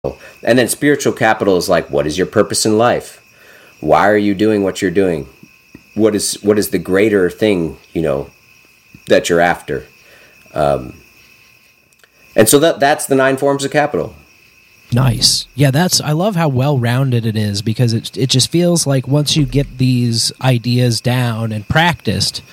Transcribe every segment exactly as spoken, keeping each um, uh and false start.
And then spiritual capital is like, what is your purpose in life? Why are you doing what you're doing? What is what is the greater thing, you know, that you're after? Um, and so that that's the nine forms of capital. Nice. Yeah, that's I love how well-rounded it is, because it it just feels like once you get these ideas down and practiced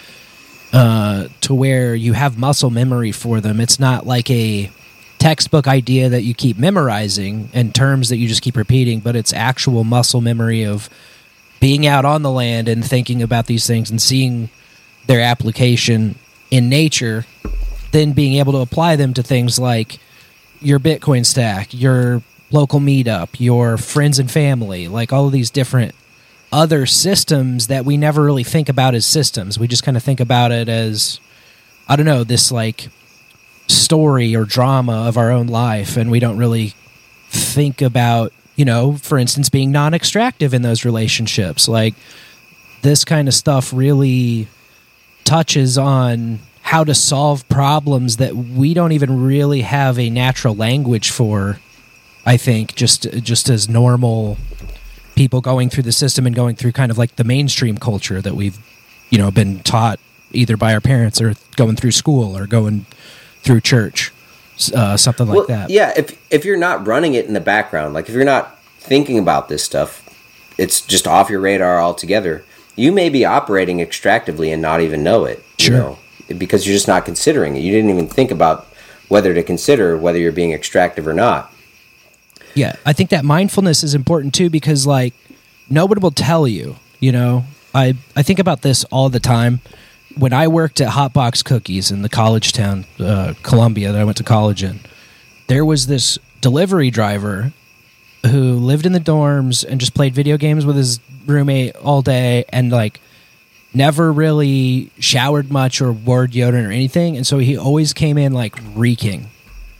uh, to where you have muscle memory for them, it's not like a textbook idea that you keep memorizing and terms that you just keep repeating, but it's actual muscle memory of being out on the land and thinking about these things and seeing their application in nature, then being able to apply them to things like your Bitcoin stack, your local meetup, your friends and family, like all of these different other systems that we never really think about as systems. We just kind of think about it as, I don't know, this like story or drama of our own life, and we don't really think about, you know, for instance, being non-extractive in those relationships. Like, this kind of stuff really touches on how to solve problems that we don't even really have a natural language for, I think, just just as normal people going through the system and going through kind of like the mainstream culture that we've, you know, been taught either by our parents or going through school or going through church, uh, something like well, that. Yeah, if if you're not running it in the background, like if you're not thinking about this stuff, it's just off your radar altogether. You may be operating extractively and not even know it. Sure. You know, because you're just not considering it. You didn't even think about whether to consider whether you're being extractive or not. Yeah, I think that mindfulness is important too, because like nobody will tell you, you know. I, I think about this all the time. When I worked at Hotbox Cookies in the college town, uh, Columbia, that I went to college in, there was this delivery driver who lived in the dorms and just played video games with his roommate all day and like never really showered much or wore deodorant or anything. And so he always came in like reeking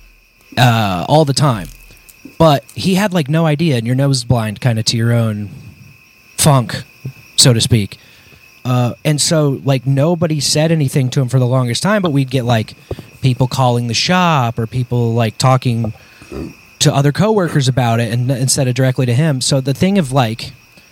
uh, all the time. But he had like no idea, and you're nose blind kind of to your own funk, so to speak. Uh, and so, like, nobody said anything to him for the longest time, but we'd get, like, people calling the shop or people, like, talking to other coworkers about it and instead of directly to him. So the thing of, like,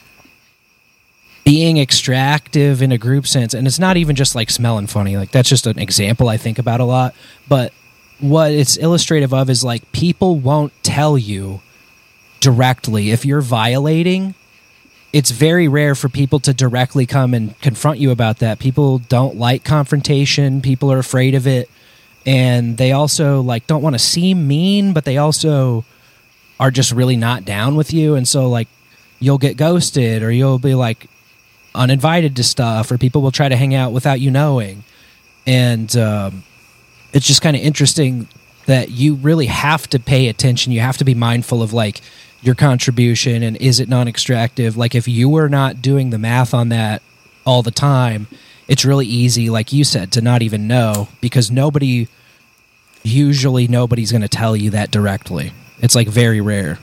being extractive in a group sense, and it's not even just, like, smelling funny. Like, that's just an example I think about a lot. But what it's illustrative of is, like, people won't tell you directly if you're violating. It's very rare for people to directly come and confront you about that. People don't like confrontation. People are afraid of it. And they also like don't want to seem mean, but they also are just really not down with you. And so like you'll get ghosted, or you'll be like uninvited to stuff, or people will try to hang out without you knowing. And um, it's just kind of interesting that you really have to pay attention. You have to be mindful of like your contribution and is it non-extractive. Like if you were not doing the math on that all the time, it's really easy, like you said, to not even know, because nobody, usually nobody's going to tell you that directly. It's like very rare.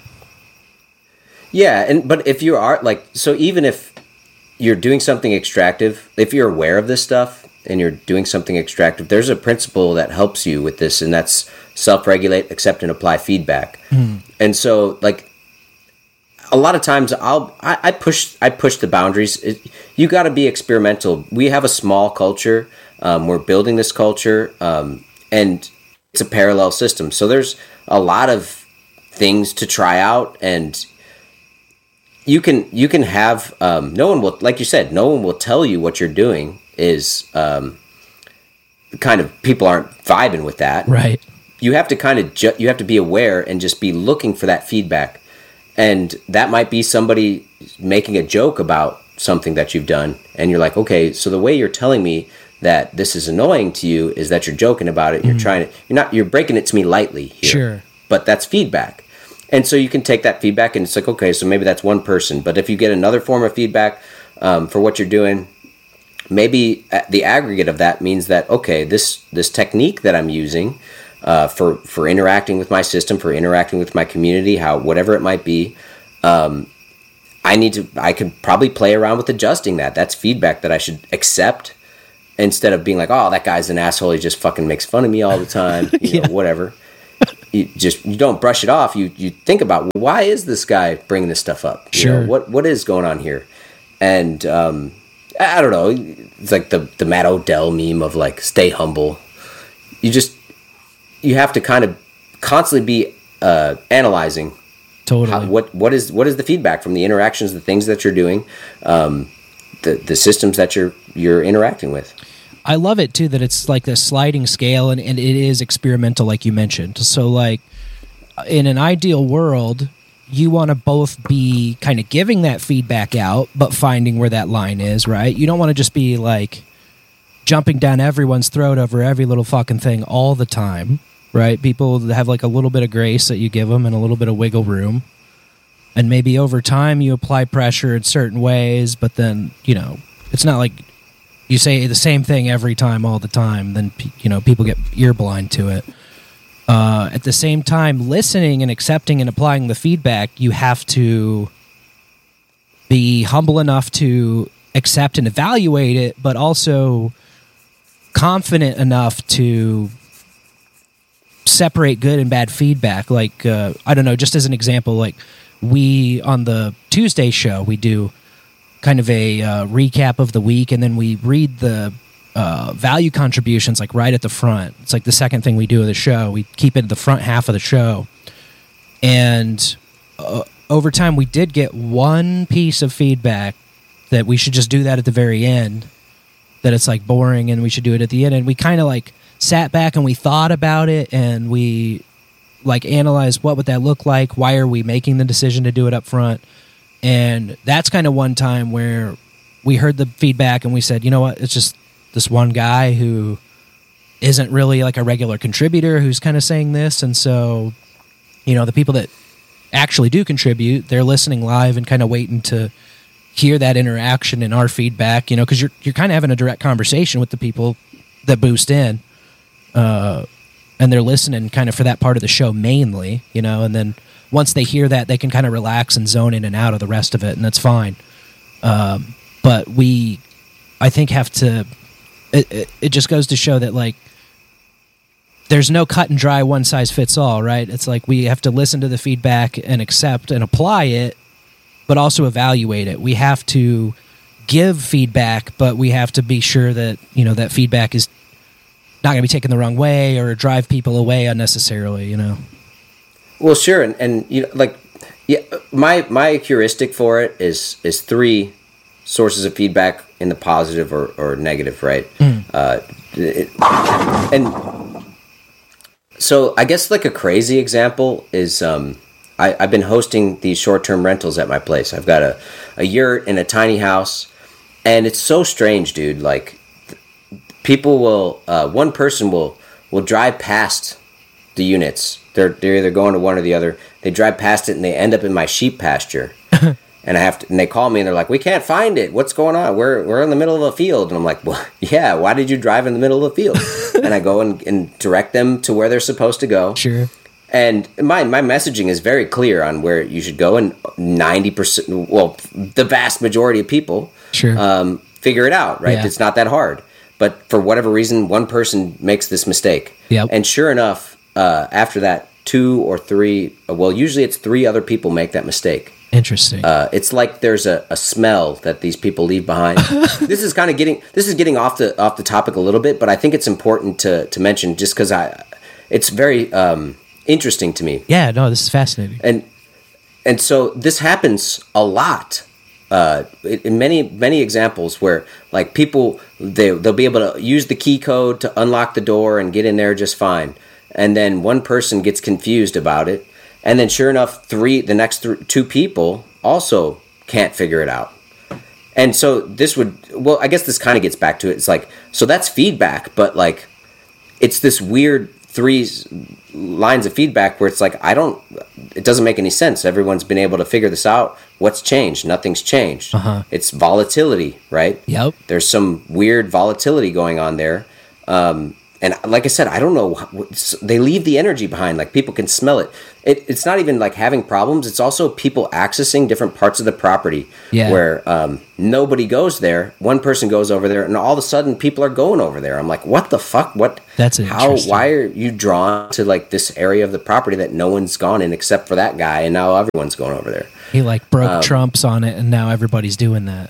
Yeah, and but if you are like, so even if you're doing something extractive, if you're aware of this stuff and you're doing something extractive, there's a principle that helps you with this, and that's self-regulate, accept, and apply feedback. Mm. And so like, a lot of times I'll I, I push I push the boundaries. It, you got to be experimental. We have a small culture. Um, we're building this culture, um, and it's a parallel system. So there's a lot of things to try out, and you can you can have um, no one will, like you said, no one will tell you what you're doing is um, kind of, people aren't vibing with that. Right. You have to kind of ju- you have to be aware and just be looking for that feedback. And that might be somebody making a joke about something that you've done. And you're like, okay, so the way you're telling me that this is annoying to you is that you're joking about it. You're mm. trying to, you're not, you're breaking it to me lightly here. Sure. But that's feedback. And so you can take that feedback and it's like, okay, so maybe that's one person. But if you get another form of feedback um, for what you're doing, maybe the aggregate of that means that, okay, this, this technique that I'm using Uh, for, for interacting with my system, for interacting with my community, how whatever it might be, um, I need to. I could probably play around with adjusting that. That's feedback that I should accept instead of being like, "Oh, that guy's an asshole. He just fucking makes fun of me all the time." You yeah. know, whatever. you just you don't brush it off. You you think about, well, why is this guy bringing this stuff up? You Sure. know, what what is going on here? And um, I don't know. It's like the the Matt Odell meme of like, stay humble. You just you have to kind of constantly be uh, analyzing. Totally. How, what what is what is the feedback from the interactions, the things that you're doing, um, the the systems that you're you're interacting with. I love it too that it's like this sliding scale, and, and it is experimental, like you mentioned. So, like in an ideal world, you want to both be kind of giving that feedback out, but finding where that line is, right? You don't want to just be like jumping down everyone's throat over every little fucking thing all the time, right? People have like a little bit of grace that you give them and a little bit of wiggle room. And maybe over time you apply pressure in certain ways, but then, you know, it's not like you say the same thing every time all the time, then, you know, people get ear blind to it. Uh, at the same time, listening and accepting and applying the feedback, you have to be humble enough to accept and evaluate it, but also confident enough to separate good and bad feedback. Like, uh, I don't know, just as an example, like we, on the Tuesday show, we do kind of a uh, recap of the week, and then we read the uh, value contributions like right at the front. It's like the second thing we do of the show. We keep it at the front half of the show. And uh, over time, we did get one piece of feedback that we should just do that at the very end, that it's like boring and we should do it at the end. And we kind of like sat back and we thought about it, and we like analyzed what would that look like? Why are we making the decision to do it up front? And that's kind of one time where we heard the feedback and we said, you know what, it's just this one guy who isn't really like a regular contributor who's kind of saying this. And so, you know, the people that actually do contribute, they're listening live and kind of waiting to hear that interaction and our feedback, you know, because you're, you're kind of having a direct conversation with the people that boost in. Uh, and they're listening kind of for that part of the show mainly, you know, and then once they hear that, they can kind of relax and zone in and out of the rest of it, and that's fine. Um, but we, I think, have to, it, it, it just goes to show that, like, there's no cut and dry one size fits all, right? It's like we have to listen to the feedback and accept and apply it, but also evaluate it. We have to give feedback, but we have to be sure that, you know, that feedback is not going to be taken the wrong way or drive people away unnecessarily, you know? Well, sure, and, and you know, like, yeah, my my heuristic for it is is three sources of feedback in the positive or, or negative, right? Mm. Uh, it, and so I guess like a crazy example is um, I, I've been hosting these short term rentals at my place. I've got a, a yurt in a tiny house, and it's so strange, dude. Like, people will, uh, one person will will drive past the units. They're they're either going to one or the other. They drive past it and they end up in my sheep pasture. And I have to, and they call me and they're like, "We can't find it. What's going on? We're we're in the middle of a field." And I'm like, "Well, yeah. Why did you drive in the middle of the field?" And I go and, and direct them to where they're supposed to go. Sure. And my my messaging is very clear on where you should go, and ninety percent, well, the vast majority of people, sure, um, figure it out. Right? Yeah. It's not that hard. But for whatever reason, one person makes this mistake. Yep. And sure enough, uh, after that, two or three, well, usually it's three other people make that mistake. Interesting. Uh, it's like there's a, a smell that these people leave behind. This is kind of getting this is getting off the off the topic a little bit, but I think it's important to to mention just because I, it's very um, interesting to me. Yeah, no, this is fascinating. And and so this happens a lot. Uh, in many many examples where like people they they'll be able to use the key code to unlock the door and get in there just fine, and then one person gets confused about it, and then sure enough, three the next th- two people also can't figure it out. And so this would well, I guess this kind of gets back to it. It's like, so that's feedback, but like it's this weird three lines of feedback where it's like, I don't, it doesn't make any sense. Everyone's been able to figure this out. What's changed? Nothing's changed. Uh-huh. It's volatility, right? Yep. There's some weird volatility going on there. Um, and like I said, I don't know. They leave the energy behind. Like people can smell it. it. It's not even like having problems. It's also people accessing different parts of the property yeah. where um, nobody goes there. One person goes over there, and all of a sudden, people are going over there. I'm like, what the fuck? What? That's how? Why are you drawn to like this area of the property that no one's gone in except for that guy, and now everyone's going over there? He like broke um, trumps on it, and now everybody's doing that.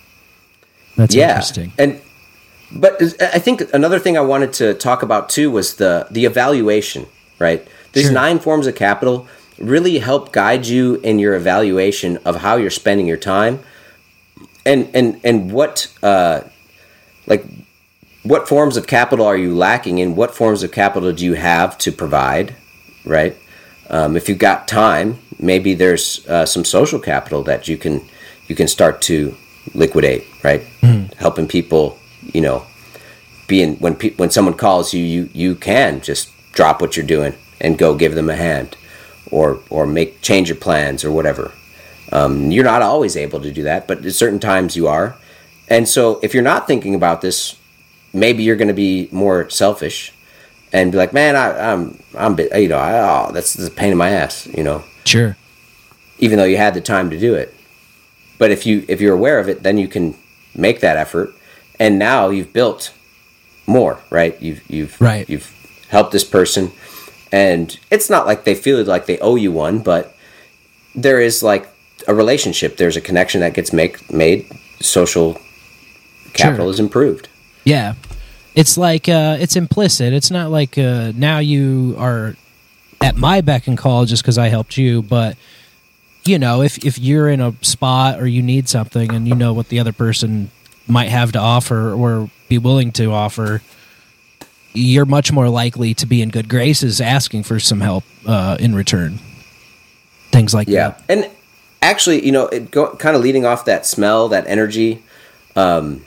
That's yeah. interesting. And but I think another thing I wanted to talk about too was the the evaluation, right? These Sure. nine forms of capital really help guide you in your evaluation of how you're spending your time, and and and what uh, like what forms of capital are you lacking, and what forms of capital do you have to provide, right? Um, if you've got time, maybe there's uh, some social capital that you can you can start to liquidate, right? Mm. Helping people. You know, being when pe- when someone calls you, you you can just drop what you're doing and go give them a hand, or or make change your plans or whatever. Um, you're not always able to do that, but at certain times you are. And so, if you're not thinking about this, maybe you're going to be more selfish and be like, "Man, I, I'm I'm you know, I, oh, that's, that's a pain in my ass," you know. Sure. Even though you had the time to do it, but if you if you're aware of it, then you can make that effort. And now you've built more, right? You've you've right. you've helped this person, and it's not like they feel like they owe you one, but there is like a relationship. There's a connection that gets make made. Social capital Sure. is improved. Yeah, it's like uh, it's implicit. It's not like uh, now you are at my beck and call just because I helped you, but you know, if if you're in a spot or you need something and you know what the other person might have to offer or be willing to offer, you're much more likely to be in good graces asking for some help uh, in return. Things like yeah. that. And actually, you know, it go, kind of leading off that smell, that energy. Um,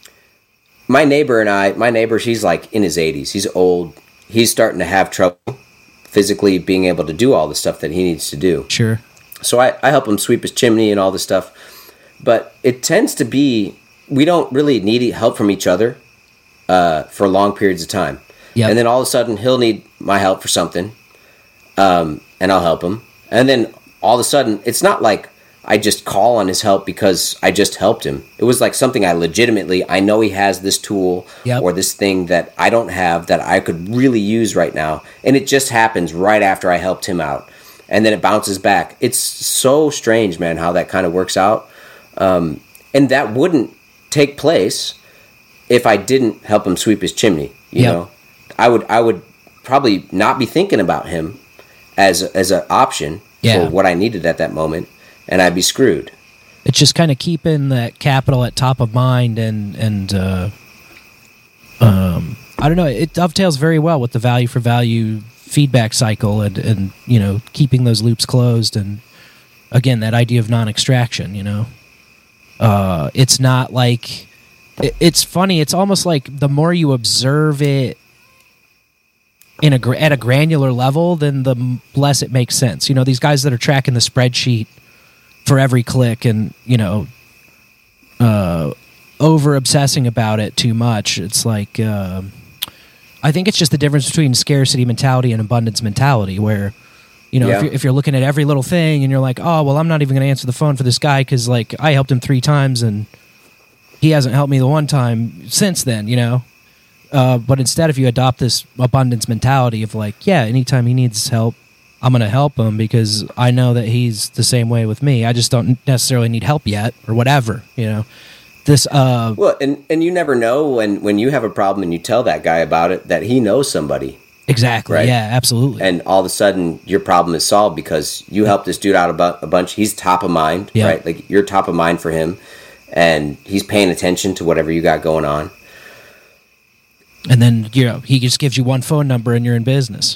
my neighbor and I, my neighbor, he's like in his eighties. He's old. He's starting to have trouble physically being able to do all the stuff that he needs to do. Sure. So I, I help him sweep his chimney and all this stuff. But it tends to be, we don't really need help from each other uh, for long periods of time. Yep. And then all of a sudden, he'll need my help for something, um, and I'll help him. And then all of a sudden, it's not like I just call on his help because I just helped him. It was like something I legitimately, I know he has this tool Yep. or this thing that I don't have that I could really use right now. And it just happens right after I helped him out. And then it bounces back. It's so strange, man, how that kind of works out. Um, and that wouldn't take place if I didn't help him sweep his chimney. You Yep. know, I would I would probably not be thinking about him as as an option Yeah. for what I needed at that moment, and I'd be screwed. It's just kind of keeping that capital at top of mind, and and uh, um, I don't know. It dovetails very well with the value for value feedback cycle, and and you know, keeping those loops closed, and again, that idea of non-extraction. You know, uh, it's not like it, it's funny. It's almost like the more you observe it in a gra- at a granular level, then the m- less it makes sense. You know, these guys that are tracking the spreadsheet for every click and, you know, uh, over obsessing about it too much. It's like, uh, I think it's just the difference between scarcity mentality and abundance mentality, where, you know, Yeah. if, you're, if you're looking at every little thing and you're like, oh, well, I'm not even going to answer the phone for this guy because, like, I helped him three times and he hasn't helped me the one time since then, you know? Uh, but instead, if you adopt this abundance mentality of like, yeah, anytime he needs help, I'm going to help him because I know that he's the same way with me. I just don't necessarily need help yet or whatever, you know. This uh Well, and, and you never know when, when you have a problem and you tell that guy about it that he knows somebody. exactly. Right. Yeah, absolutely. And all of a sudden, your problem is solved because you helped this dude out a, bu- a bunch. He's top of mind, Yeah. right? Like, you're top of mind for him, and he's paying attention to whatever you got going on. And then, you know, he just gives you one phone number and you're in business.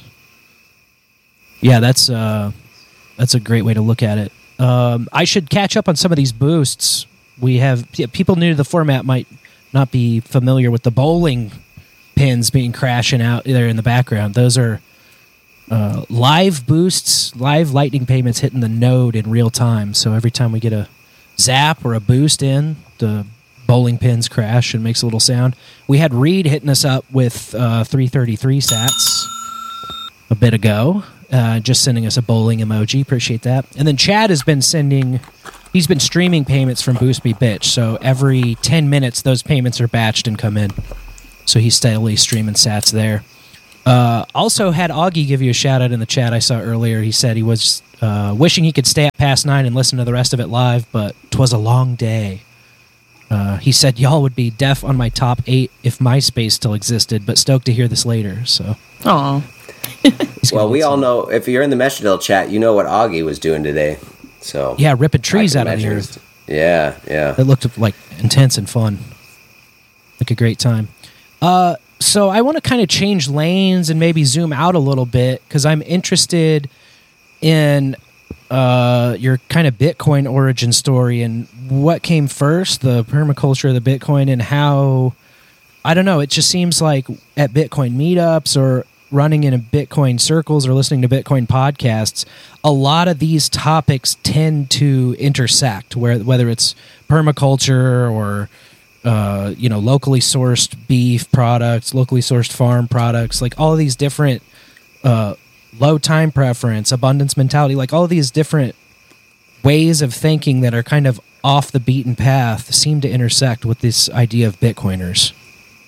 Yeah, that's uh, that's a great way to look at it. Um, I should catch up on some of these boosts. We have yeah, people new to the format might not be familiar with the bowling pins being crashing out there in the background. Those are uh, live boosts, live lightning payments hitting the node in real time. So every time we get a zap or a boost in, the bowling pins crash and makes a little sound. We had Reed hitting us up with uh, three thirty-three sats a bit ago, uh, just sending us a bowling emoji. Appreciate that. And then Chad has been sending, he's been streaming payments from Boost Me Bitch. So every ten minutes, those payments are batched and come in. So he's steadily streaming sats there. Uh, also had Augie give you a shout out in the chat I saw earlier. He said he was uh, wishing he could stay up past nine and listen to the rest of it live, but 'twas a long day. Uh, he said y'all would be def on my top eight if MySpace still existed, but stoked to hear this later. So, aw. Well, we all know, if you're in the Meshadil chat, you know what Augie was doing today. So yeah, ripping trees out of the imagine earth. Yeah, yeah. It looked like intense and fun, like a great time. Uh, so I want to kind of change lanes and maybe zoom out a little bit because I'm interested in uh, your kind of Bitcoin origin story and what came first, the permaculture of the Bitcoin, and how, I don't know, it just seems like at Bitcoin meetups or running in Bitcoin circles or listening to Bitcoin podcasts, a lot of these topics tend to intersect, where whether it's permaculture or uh, you know, locally sourced beef products, locally sourced farm products, like all of these different uh, low time preference, abundance mentality, like all of these different ways of thinking that are kind of off the beaten path seem to intersect with this idea of Bitcoiners.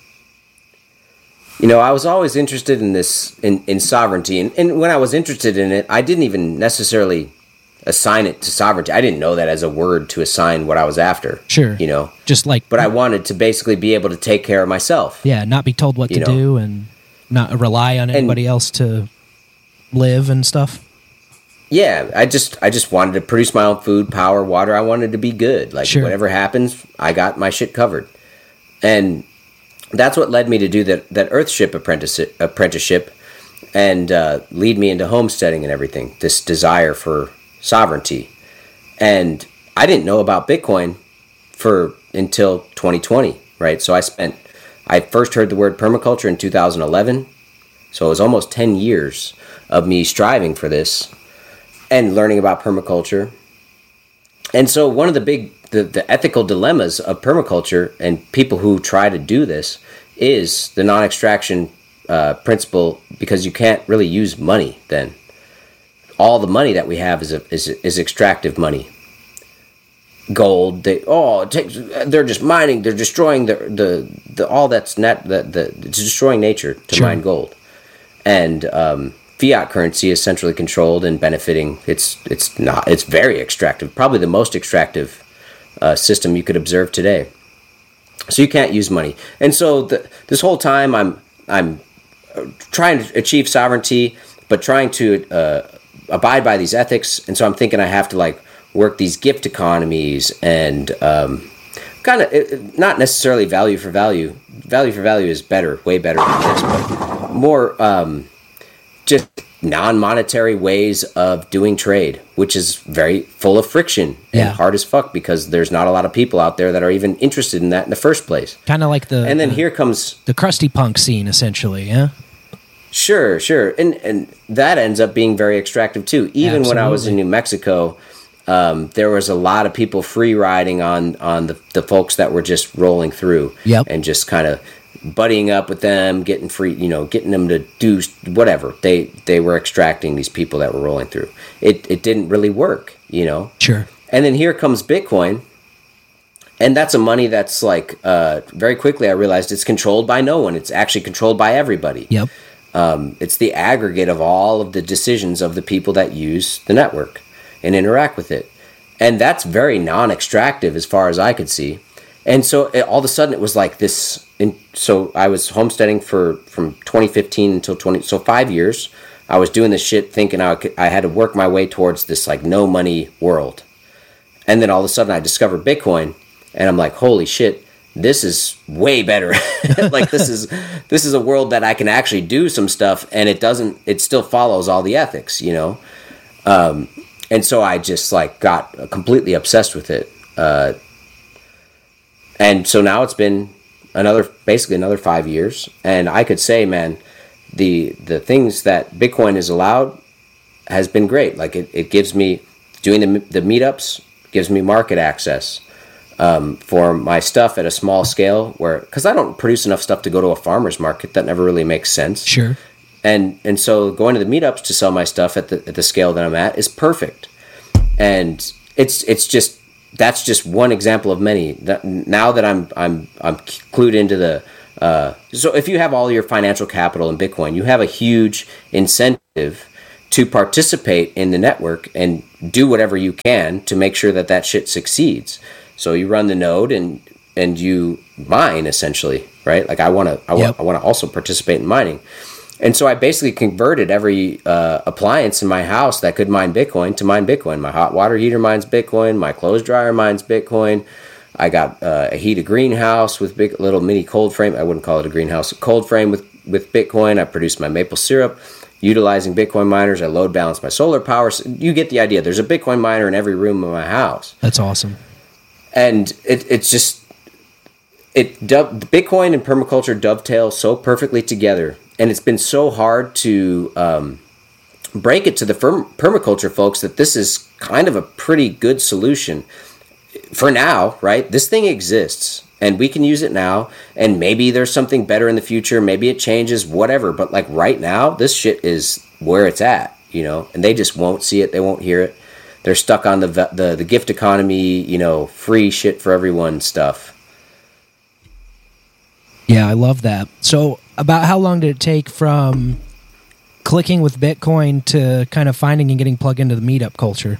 You know, I was always interested in this, in, in sovereignty. And, and when I was interested in it, I didn't even necessarily assign it to sovereignty. I didn't know that as a word to assign what I was after. Sure. You know? Just like... But I wanted to basically be able to take care of myself. Yeah, not be told what to you know? do and not rely on anybody and, else to live and stuff. Yeah, I just I just wanted to produce my own food, power, water. I wanted to be good. Like, sure. Whatever happens, I got my shit covered. And that's what led me to do that, that Earthship apprenticeship, apprenticeship and uh, lead me into homesteading and everything, this desire for sovereignty. And I didn't know about Bitcoin for until twenty twenty, right? So I spent, I first heard the word permaculture in two thousand eleven. So it was almost ten years of me striving for this and learning about permaculture. And so one of the big, the, the ethical dilemmas of permaculture and people who try to do this is the non-extraction uh, principle, because you can't really use money then. All the money that we have is a, is, is extractive money. Gold, they oh, it takes, they're just mining, they're destroying the the, the all that's net the, the it's destroying nature to sure. mine gold. And um, fiat currency is centrally controlled and benefiting. It's it's not. It's very extractive. Probably the most extractive uh, system you could observe today. So you can't use money. And so the, this whole time, I'm I'm trying to achieve sovereignty, but trying to uh, abide by these ethics. And so I'm thinking I have to like work these gift economies and um, kind of not necessarily value for value. Value for value is better, way better than this, but more um, just non-monetary ways of doing trade, which is very full of friction and yeah. hard as fuck because there's not a lot of people out there that are even interested in that in the first place. Kind of like the and then the, here comes the crusty punk scene, essentially. Yeah. Sure, sure, and and that ends up being very extractive too. Even Absolutely. when I was in New Mexico, um, there was a lot of people free riding on on the the folks that were just rolling through, yep. and just kind of buddying up with them, getting free, you know, getting them to do whatever. They they were extracting these people that were rolling through. It it didn't really work, you know. Sure. And then here comes Bitcoin, and that's a money that's like uh, very quickly I realized it's controlled by no one. It's actually controlled by everybody. Yep. Um, it's the aggregate of all of the decisions of the people that use the network and interact with it, and that's very non-extractive as far as I could see. And so it, all of a sudden it was like this. And so I was homesteading for from twenty fifteen until twenty, so five years. I was doing this shit thinking I could, I had to work my way towards this like no money world. And then all of a sudden I discovered Bitcoin, and I'm like, holy shit, this is way better. Like this is this is a world that I can actually do some stuff, and it doesn't. It still follows all the ethics, you know. Um, and so I just like got completely obsessed with it. Uh, and so now it's been another, basically another five years, and I could say, man, the the things that Bitcoin has allowed has been great. Like it, it gives me doing the the meetups, gives me market access. um, for my stuff at a small scale, where because I don't produce enough stuff to go to a farmer's market. That never really makes sense. Sure. And and so going to the meetups to sell my stuff at the at the scale that I'm at is perfect. And it's it's just that's just one example of many. That now that I'm I'm I'm clued into the uh, so if you have all your financial capital in Bitcoin, you have a huge incentive to participate in the network and do whatever you can to make sure that that shit succeeds. So you run the node and and you mine essentially, right? Like I want to I want Yep. I want to also participate in mining. And so I basically converted every uh, appliance in my house that could mine Bitcoin to mine Bitcoin. My hot water heater mines Bitcoin. My clothes dryer mines Bitcoin. I got uh, a heated greenhouse with big little mini cold frame. I wouldn't call it a greenhouse. A cold frame with, with Bitcoin. I produce my maple syrup utilizing Bitcoin miners. I load balance my solar power. So you get the idea. There's a Bitcoin miner in every room of my house. That's awesome. And it, it's just, it Bitcoin and permaculture dovetail so perfectly together. And it's been so hard to um, break it to the firm, permaculture folks that this is kind of a pretty good solution for now, right? This thing exists and we can use it now. And maybe there's something better in the future. Maybe it changes, whatever. But like right now, this shit is where it's at, you know, and they just won't see it. They won't hear it. They're stuck on the the, the gift economy, you know, free shit for everyone stuff. Yeah, I love that. So about how long did it take from clicking with Bitcoin to kind of finding and getting plugged into the meetup culture?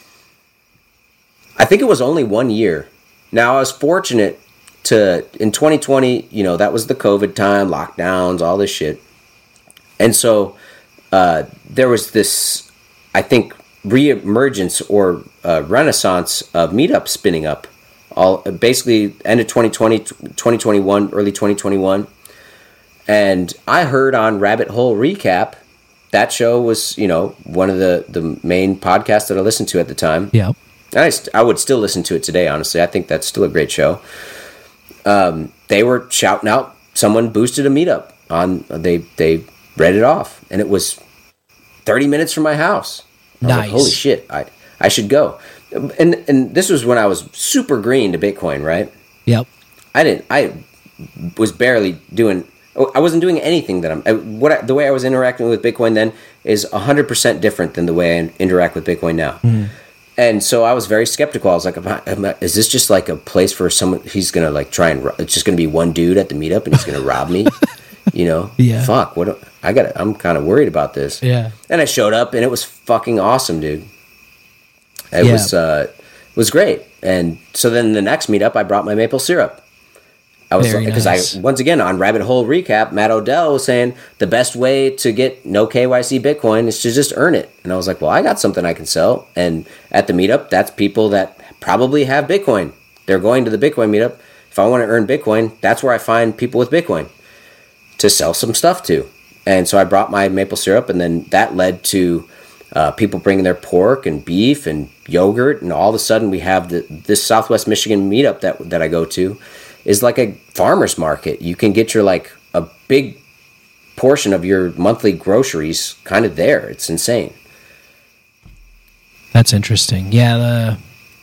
I think it was only one year. Now, I was fortunate to, in twenty twenty, you know, that was the COVID time, lockdowns, all this shit. And so uh, there was this, I think, re-emergence or uh, renaissance of meetup spinning up. All basically end of twenty twenty, twenty twenty-one, early twenty twenty-one. And I heard on Rabbit Hole Recap, that show was, you know, one of the, the main podcasts that I listened to at the time. Yeah. And I, st- I would still listen to it today, honestly. I think that's still a great show. Um, they were shouting out, someone boosted a meetup. on. They they read it off, and it was thirty minutes from my house. I was Nice. like, holy shit, I I should go. And and this was when I was super green to Bitcoin, right? Yep. I didn't. I was barely doing. I wasn't doing anything that I'm. I, what I, the way I was interacting with Bitcoin then is a hundred percent different than the way I interact with Bitcoin now. Mm. And so I was very skeptical. I was like, am I, am I, "Is this just like a place for someone? He's gonna like try and. It's just gonna be one dude at the meetup, and he's gonna rob me." You know? Yeah. Fuck. What? I got. I'm kind of worried about this. Yeah. And I showed up, and it was fucking awesome, dude. It Yeah. was. Uh, it was great. And so then the next meetup, I brought my maple syrup. I was Very because nice. I once again on Rabbit Hole Recap, Matt Odell was saying the best way to get no K Y C Bitcoin is to just earn it. And I was like, well, I got something I can sell. And at the meetup, that's people that probably have Bitcoin. They're going to the Bitcoin meetup. If I want to earn Bitcoin, that's where I find people with Bitcoin to sell some stuff to. And so I brought my maple syrup, and then that led to uh, people bringing their pork and beef and yogurt. And all of a sudden, we have the, this Southwest Michigan meetup that that I go to. Is like a farmer's market. You can get your like a big portion of your monthly groceries kind of there. It's insane. That's interesting. Yeah, the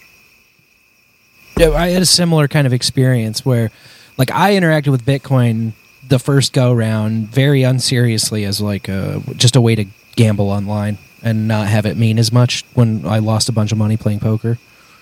yeah, I had a similar kind of experience where, like, I interacted with Bitcoin the first go round very unseriously as like a, just a way to gamble online and not have it mean as much when I lost a bunch of money playing poker.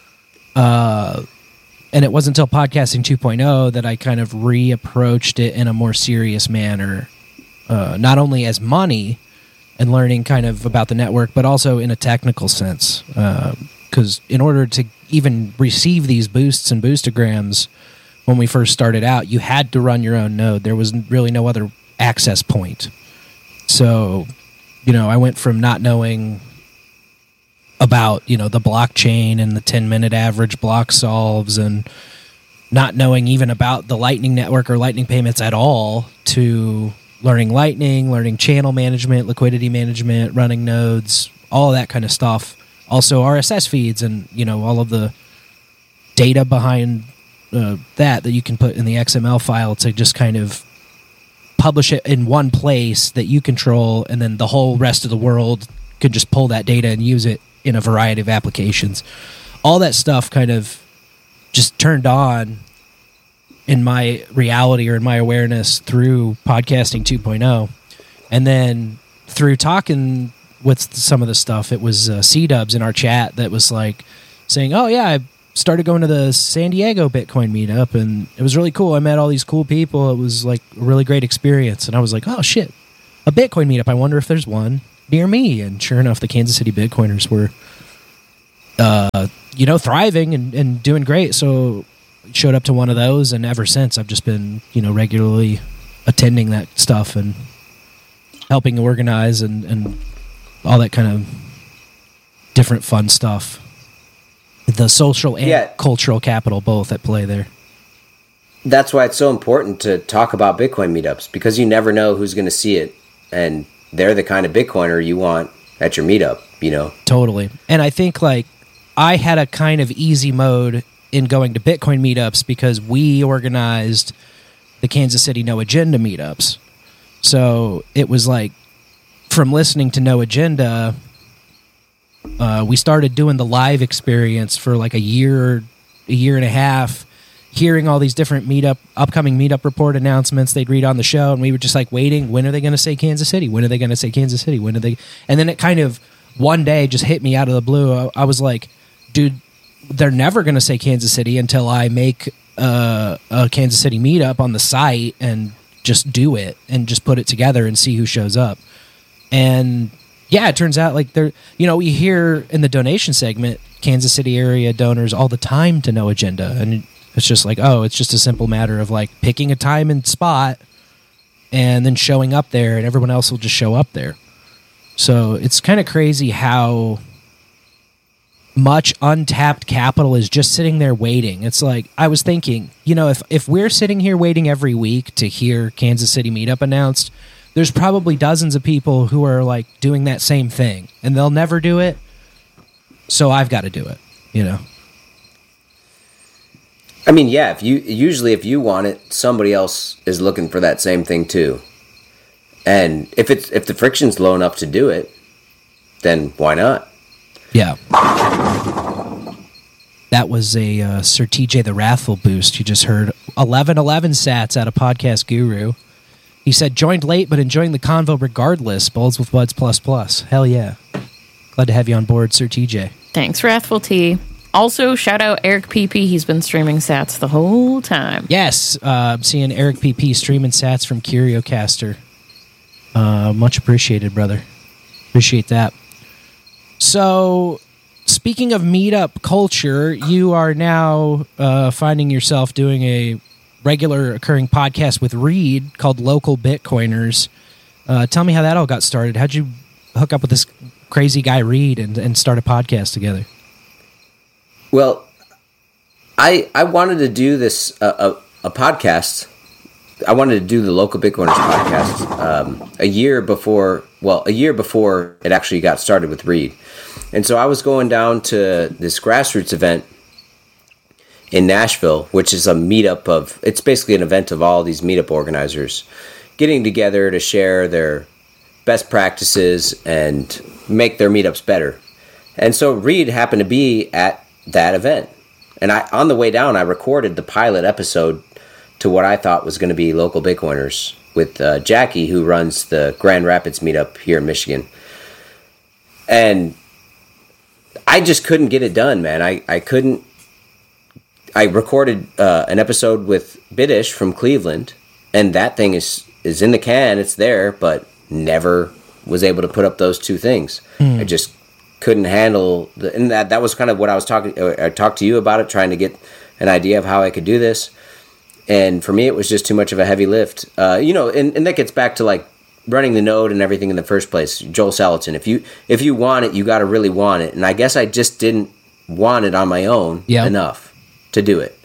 Uh. And it wasn't until Podcasting two point oh that I kind of reapproached it in a more serious manner, uh, not only as money and learning kind of about the network, but also in a technical sense. Because uh, in order to even receive these boosts and boostograms when we first started out, you had to run your own node. There was really no other access point. So, you know, I went from not knowing about, you know, the blockchain and the ten minute average block solves and not knowing even about the Lightning Network or Lightning payments at all to learning Lightning, learning channel management, liquidity management, running nodes, all of that kind of stuff. Also R S S feeds and, you know, all of the data behind uh, that that you can put in the X M L file to just kind of publish it in one place that you control, and then the whole rest of the world could just pull that data and use it in a variety of applications. All that stuff kind of just turned on in my reality or in my awareness through podcasting 2.0. And then through talking with some of the stuff, it was uh, C-Dubs in our chat that was like saying, oh yeah, I started going to the San Diego Bitcoin meetup and it was really cool. I met all these cool people. It was like a really great experience. And I was like, oh shit, a Bitcoin meetup. I wonder if there's one near me. And sure enough, the Kansas City Bitcoiners were, uh, you know, thriving and, and doing great. So showed up to one of those, and ever since I've just been, you know, regularly attending that stuff and helping organize and, and all that kind of different fun stuff. The social and yeah. cultural capital both at play there. That's why it's so important to talk about Bitcoin meetups, because you never know who's going to see it, and they're the kind of Bitcoiner you want at your meetup, you know? Totally. And I think, like, I had a kind of easy mode in going to Bitcoin meetups because we organized the Kansas City No Agenda meetups. So it was like, from listening to No Agenda, uh, we started doing the live experience for like a year, a year and a half, hearing all these different meetup, upcoming meetup report announcements they'd read on the show, and we were just like waiting, when are they going to say Kansas City? When are they going to say Kansas City? When are they? And then it kind of one day just hit me out of the blue. I, I was like, dude, they're never going to say Kansas City until I make uh, a Kansas City meetup on the site and just do it and just put it together and see who shows up. And yeah, it turns out like they're, you know, we hear in the donation segment, Kansas City area donors all the time to No Agenda. And it's just like, oh, it's just a simple matter of like picking a time and spot and then showing up there, and everyone else will just show up there. So it's kind of crazy how much untapped capital is just sitting there waiting. It's like, I was thinking, you know, if, if we're sitting here waiting every week to hear Kansas City meetup announced, there's probably dozens of people who are like doing that same thing, and they'll never do it. So I've got to do it, you know? I mean, yeah, if you usually if you want it, somebody else is looking for that same thing too. And if it's if the friction's low enough to do it, then why not? Yeah. That was a uh, Sir T J the Wrathful boost. You just heard eleven eleven sats out of Podcast Guru. He said, joined late, but enjoying the convo regardless. Bolds with Buds plus plus. Hell yeah. Glad to have you on board, Sir T J. Thanks, Wrathful T. Also, shout out Eric P P. He's been streaming sats the whole time. Yes, uh, I'm seeing Eric P P streaming sats from CurioCaster. Uh, much appreciated, brother. Appreciate that. So, speaking of meetup culture, you are now uh, finding yourself doing a regular occurring podcast with Reed called Local Bitcoiners. Uh, tell me how that all got started. How'd you hook up with this crazy guy Reed and, and start a podcast together? Well, I I wanted to do this uh, a, a podcast. I wanted to do the Local Bitcoiners podcast um, a year before. Well, a year before it actually got started with Reed, and so I was going down to this grassroots event in Nashville, which is a meetup of. It's basically an event of all these meetup organizers getting together to share their best practices and make their meetups better. And so Reed happened to be at that event, and I on the way down I recorded the pilot episode to what I thought was going to be Local Bitcoiners with uh, Jackie, who runs the Grand Rapids meetup here in Michigan. And I just couldn't get it done, man. I, I couldn't I recorded uh, an episode with Bitish from Cleveland, and that thing is is in the can, it's there, but never was able to put up those two things. Mm. I just couldn't handle the, and that that was kind of what I was talking I talked to you about it, trying to get an idea of how I could do this. And for me, it was just too much of a heavy lift. Uh, you know, and, and that gets back to like running the node and everything in the first place. Joel Salatin, if you if you want it, you got to really want it. And I guess I just didn't want it on my own yep. enough to do it.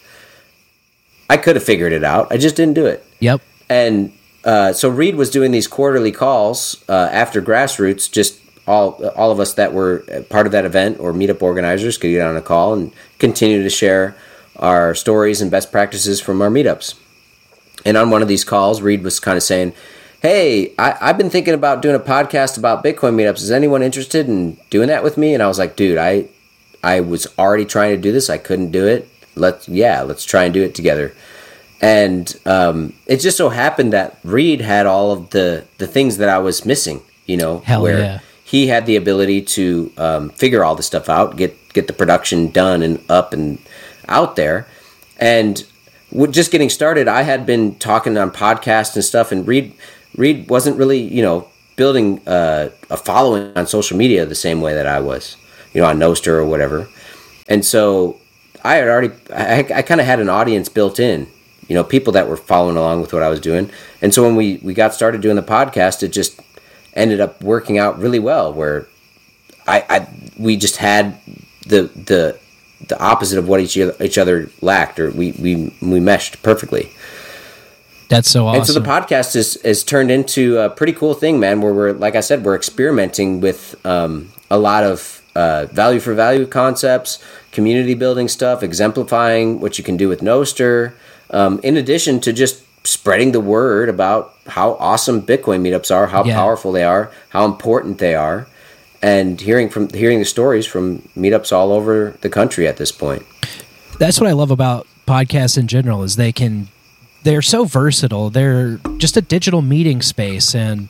I could have figured it out. I just didn't do it. Yep. And uh, so Reed was doing these quarterly calls uh, after Grassroots. Just all all of us that were part of that event or meetup organizers could get on a call and continue to share our stories and best practices from our meetups. And on one of these calls, Reed was kind of saying, hey, I, I've been thinking about doing a podcast about Bitcoin meetups. Is anyone interested in doing that with me? And I was like, dude, I I was already trying to do this. I couldn't do it. let's yeah, let's try and do it together. And um, it just so happened that Reed had all of the, the things that I was missing, you know, Hell where yeah. he had the ability to um, figure all this stuff out, get get the production done and up and out there. And with just getting started, I had been talking on podcasts and stuff, and Reed Reed wasn't really, you know, building uh, a following on social media the same way that I was, you know, on Nostr or whatever. And so I had already, I, I kind of had an audience built in. You know, people that were following along with what I was doing. And so when we, we got started doing the podcast, it just ended up working out really well, where I, I we just had the the the opposite of what each each other lacked, or we we, we meshed perfectly. That's so awesome. And so the podcast is is turned into a pretty cool thing, man, where we're, like I said, we're experimenting with um, a lot of uh, value for value concepts, community building stuff, exemplifying what you can do with Nostr. Um, in addition to just spreading the word about how awesome Bitcoin meetups are, how yeah. powerful they are, how important they are, and hearing from hearing the stories from meetups all over the country at this point. That's what I love about podcasts in general, is they can they're so versatile. They're just a digital meeting space, and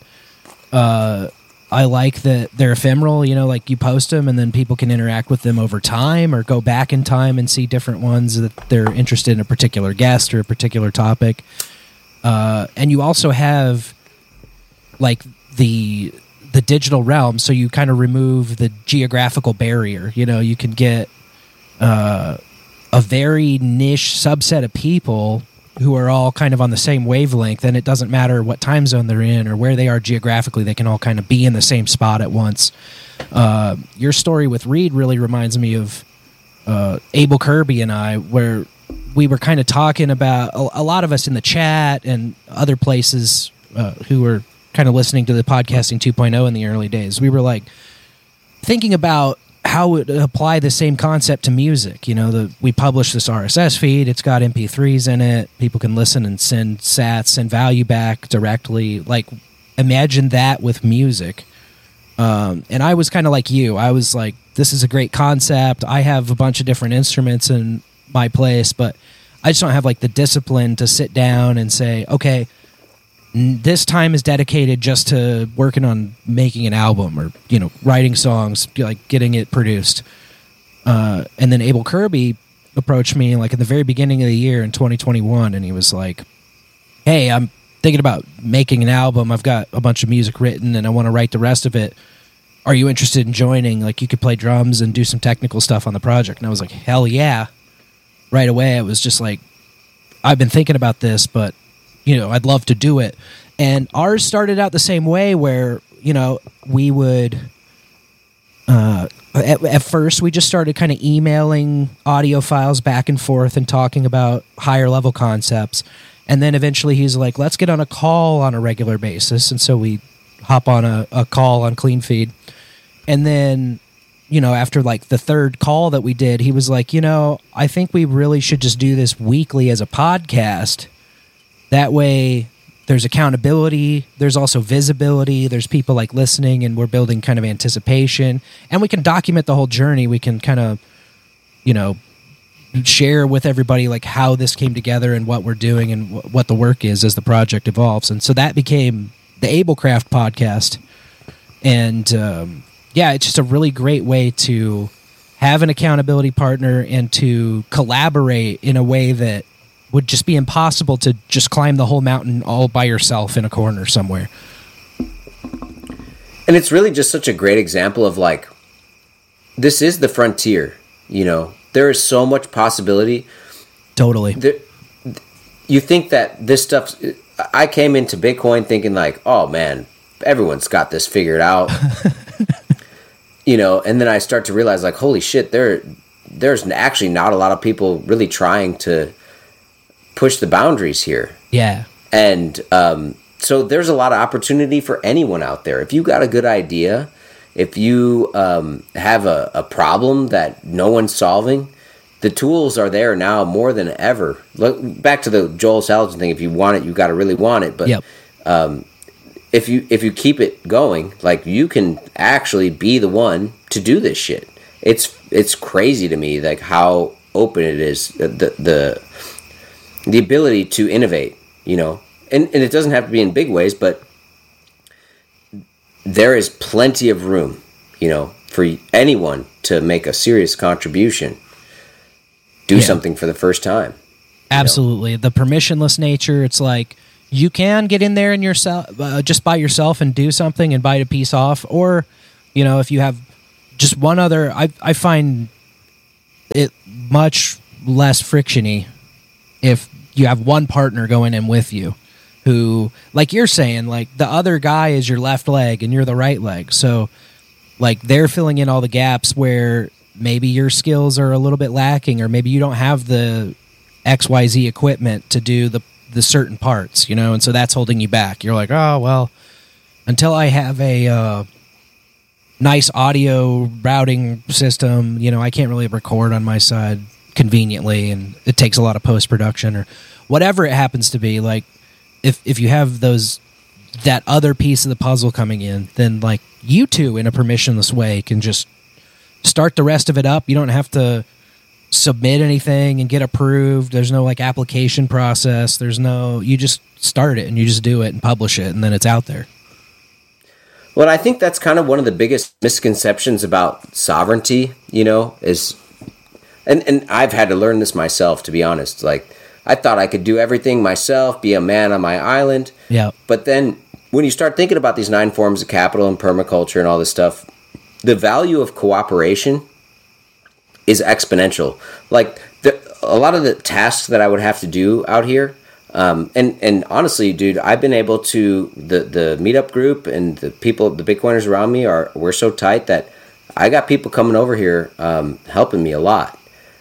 uh, I like that they're ephemeral. You know, like you post them, and then people can interact with them over time, or go back in time and see different ones that they're interested in, a particular guest or a particular topic. Uh, and you also have like the the digital realm, so you kind of remove the geographical barrier. You know, you can get uh, a very niche subset of people who are all kind of on the same wavelength, and it doesn't matter what time zone they're in or where they are geographically, they can all kind of be in the same spot at once. Uh, your story with Reed really reminds me of uh, Abel Kirby and I, where we were kind of talking about, a, a lot of us in the chat and other places uh, who were kind of listening to the podcasting two point oh in the early days, we were like thinking about how it apply the same concept to music. You know, the, we publish this R S S feed. It's got M P threes in it. People can listen and send sats, send value back directly. Like, imagine that with music. Um, and I was kind of like you. I was like, this is a great concept. I have a bunch of different instruments in my place, but I just don't have like the discipline to sit down and say, okay, this time is dedicated just to working on making an album, or, you know, writing songs, like getting it produced. Uh, and then Abel Kirby approached me like at the very beginning of the year in twenty twenty-one, and he was like, hey, I'm thinking about making an album. I've got a bunch of music written and I want to write the rest of it. Are you interested in joining? Like, you could play drums and do some technical stuff on the project. And I was like, hell yeah. Right away, I was just like, I've been thinking about this, but, you know, I'd love to do it. And ours started out the same way, where, you know, we would, uh, at, at first, we just started kind of emailing audio files back and forth and talking about higher level concepts. And then eventually he's like, let's get on a call on a regular basis. And so we hop on a, a call on CleanFeed. And then, you know, after like the third call that we did, he was like, you know, I think we really should just do this weekly as a podcast. That way there's accountability, there's also visibility, there's people like listening, and we're building kind of anticipation, and we can document the whole journey. We can kind of, you know, share with everybody like how this came together and what we're doing and w- what the work is as the project evolves. And so that became the Ablecraft podcast. And um, yeah, it's just a really great way to have an accountability partner and to collaborate in a way that would just be impossible to just climb the whole mountain all by yourself in a corner somewhere. And it's really just such a great example of like, this is the frontier, you know, there is so much possibility. Totally. There, you think that this stuff, I came into Bitcoin thinking like, oh man, everyone's got this figured out, you know, and then I start to realize like, holy shit, there, there's actually not a lot of people really trying to push the boundaries here. Yeah. And um, so there's a lot of opportunity for anyone out there. If you got a good idea, if you um, have a, a problem that no one's solving, the tools are there now more than ever. Look back to the Joel Salatin thing. If you want it, you got to really want it. But yep. um, if you if you keep it going, like, you can actually be the one to do this shit. It's it's crazy to me, like how open it is, the the the ability to innovate, you know, and and it doesn't have to be in big ways, but there is plenty of room, you know, for anyone to make a serious contribution, do yeah. something for the first time. Absolutely. Know? The permissionless nature, it's like you can get in there and yourself, uh, just by yourself and do something and bite a piece off. Or, you know, if you have just one other, I, I find it much less frictiony if you have one partner going in with you who, like you're saying, like the other guy is your left leg and you're the right leg. So, like, they're filling in all the gaps where maybe your skills are a little bit lacking, or maybe you don't have the X Y Z equipment to do the the certain parts, you know, and so that's holding you back. You're like, oh, well, until I have a uh, nice audio routing system, you know, I can't really record on my side conveniently, and it takes a lot of post-production or whatever it happens to be. Like, if if you have those, that other piece of the puzzle coming in, then, like, you two in a permissionless way can just start the rest of it up. You don't have to submit anything and get approved. There's no like application process. There's no, you just start it and you just do it and publish it, and then it's out there. Well, I think that's kind of one of the biggest misconceptions about sovereignty, you know, is, and, and I've had to learn this myself, to be honest. Like, I thought I could do everything myself, be a man on my island. Yeah. But then when you start thinking about these nine forms of capital and permaculture and all this stuff, the value of cooperation is exponential. Like, the, a lot of the tasks that I would have to do out here, um, and and honestly, dude, I've been able to, the the meetup group and the people, the Bitcoiners around me are, we're so tight that I got people coming over here um, helping me a lot.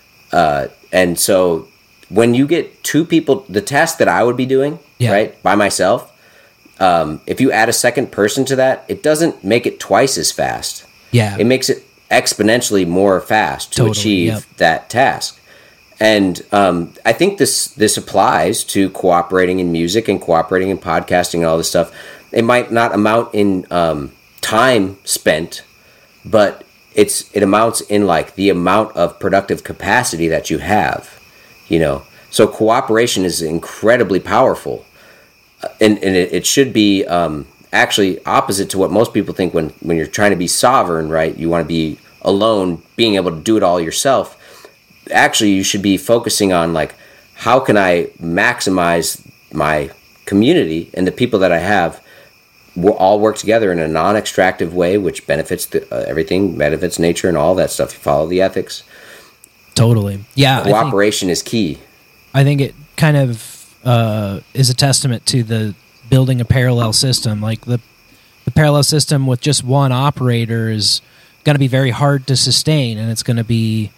Uh, and so when you get two people, the task that I would be doing, yeah. right, by myself, um, if you add a second person to that, it doesn't make it twice as fast. Yeah, it makes it exponentially more fast to totally, achieve yep. that task. And um, I think this this applies to cooperating in music and cooperating in podcasting and all this stuff. It might not amount in um, time spent, but it's it amounts in like the amount of productive capacity that you have, you know. So cooperation is incredibly powerful, and, and it, it should be um, actually opposite to what most people think when, when you're trying to be sovereign, right? You want to be alone, being able to do it all yourself. Actually, you should be focusing on, like, how can I maximize my community and the people that I have will all work together in a non-extractive way, which benefits the, uh, everything, benefits nature and all that stuff. You follow the ethics. Totally. Yeah. Cooperation think, is key. I think it kind of uh, is a testament to the building a parallel system. Like the, the parallel system with just one operator is going to be very hard to sustain, and it's going to be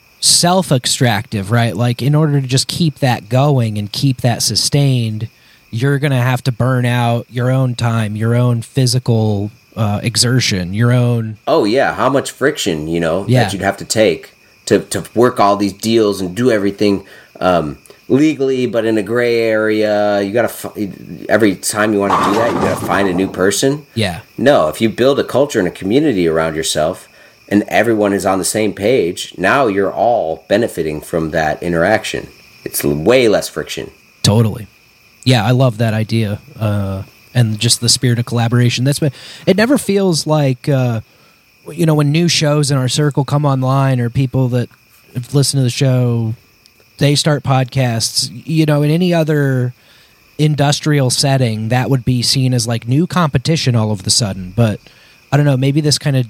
self-extractive, right? Like, in order to just keep that going and keep that sustained, you're going to have to burn out your own time, your own physical uh, exertion, your own... Oh, yeah. How much friction, you know, yeah. that you'd have to take to, to work all these deals and do everything um, legally, but in a gray area. You got to... Every time you want to do that, you got to find a new person. Yeah. No, if you build a culture and a community around yourself and everyone is on the same page, now you're all benefiting from that interaction. It's way less friction. Totally. Yeah, I love that idea, uh, and just the spirit of collaboration. That's been, it never feels like, uh, you know, when new shows in our circle come online, or people that have listened to the show, they start podcasts. You know, in any other industrial setting, that would be seen as like new competition all of a sudden. But I don't know, maybe this kind of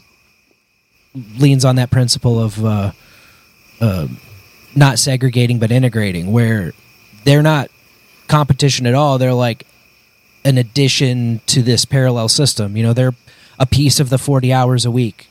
leans on that principle of uh, uh, not segregating but integrating, where they're not competition at all. They're like an addition to this parallel system. You know, they're a piece of the forty hours a week.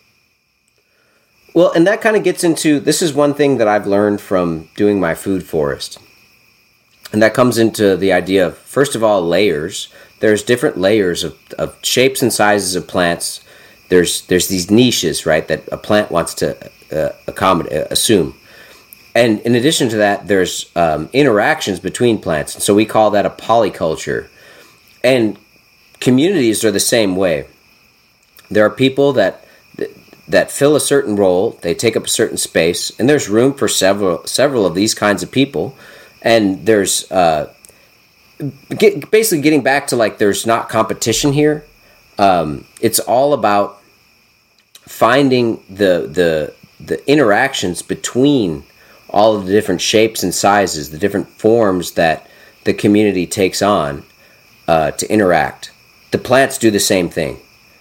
Well, and that kind of gets into, this is one thing that I've learned from doing my food forest. And that comes into the idea of, first of all, layers. There's different layers of, of shapes and sizes of plants. There's there's these niches, right, that a plant wants to uh, accommodate, assume. And in addition to that, there's um, interactions between plants. And so we call that a polyculture. And communities are the same way. There are people that that fill a certain role. They take up a certain space, and there's room for several several of these kinds of people. And there's uh, get, basically getting back to like there's not competition here. Um, it's all about finding the the the interactions between all of the different shapes and sizes, the different forms that the community takes on uh, to interact. The plants do the same thing.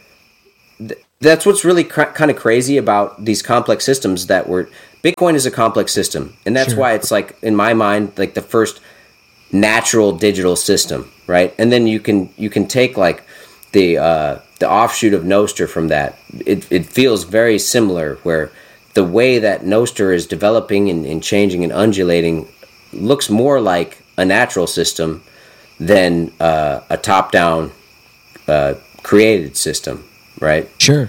That's what's really cr- kind of crazy about these complex systems that we're... Bitcoin is a complex system, and that's Sure. why it's like, in my mind, like the first natural digital system, right? And then you can you can take like the uh, the offshoot of Nostr from that. It it feels very similar, where the way that Nostr is developing and, and changing and undulating looks more like a natural system than uh, a top-down uh, created system, right? Sure.